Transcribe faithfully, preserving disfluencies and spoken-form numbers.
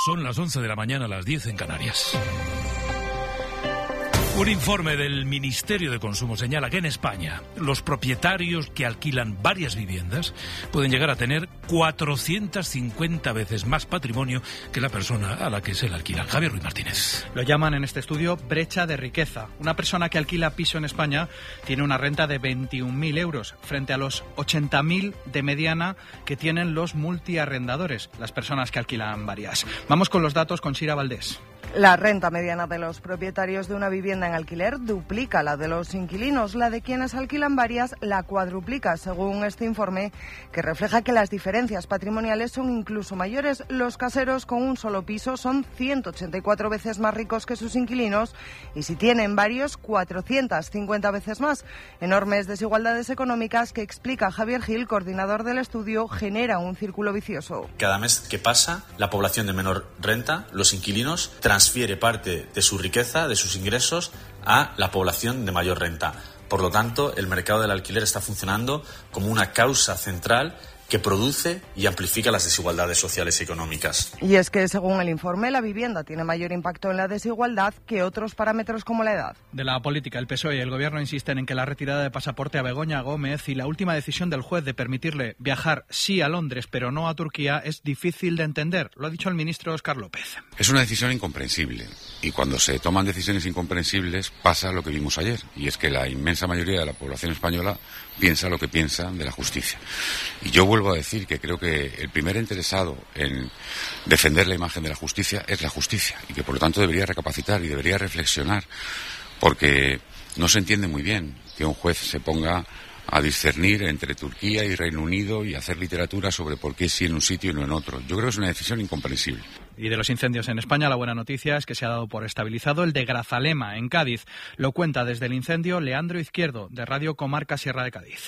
Son las once de la mañana, las diez en Canarias. Un informe del Ministerio de Consumo señala que en España los propietarios que alquilan varias viviendas pueden llegar a tener cuatrocientas cincuenta veces más patrimonio que la persona a la que se le alquilan. Javier Ruiz Martínez. Lo llaman en este estudio brecha de riqueza. Una persona que alquila piso en España tiene una renta de veintiún mil euros frente a los ochenta mil de mediana que tienen los multiarrendadores, las personas que alquilan varias. Vamos con los datos con Sira Valdés. La renta mediana de los propietarios de una vivienda en alquiler duplica la de los inquilinos. La de quienes alquilan varias la cuadruplica, según este informe, que refleja que las diferencias patrimoniales son incluso mayores. Los caseros con un solo piso son ciento ochenta y cuatro veces más ricos que sus inquilinos y si tienen varios, cuatrocientas cincuenta veces más. Enormes desigualdades económicas que, explica Javier Gil, coordinador del estudio, genera un círculo vicioso. Cada mes que pasa, la población de menor renta, los inquilinos, transfiere parte de su riqueza, de sus ingresos, a la población de mayor renta. Por lo tanto, el mercado del alquiler está funcionando como una causa central que produce y amplifica las desigualdades sociales y económicas. Y es que, según el informe, la vivienda tiene mayor impacto en la desigualdad que otros parámetros como la edad. De la política, el P S O E y el Gobierno insisten en que la retirada de pasaporte a Begoña Gómez y la última decisión del juez de permitirle viajar sí a Londres pero no a Turquía es difícil de entender. Lo ha dicho el ministro Óscar López. Es una decisión incomprensible y cuando se toman decisiones incomprensibles pasa lo que vimos ayer, y es que la inmensa mayoría de la población española piensa lo que piensa de la justicia. Y yo vuelvo a decir que creo que el primer interesado en defender la imagen de la justicia es la justicia y que por lo tanto debería recapacitar y debería reflexionar, porque no se entiende muy bien que un juez se ponga a discernir entre Turquía y Reino Unido y hacer literatura sobre por qué sí en un sitio y no en otro. Yo creo que es una decisión incomprensible. Y de los incendios en España, la buena noticia es que se ha dado por estabilizado el de Grazalema, en Cádiz. Lo cuenta desde el incendio Leandro Izquierdo, de Radio Comarca Sierra de Cádiz.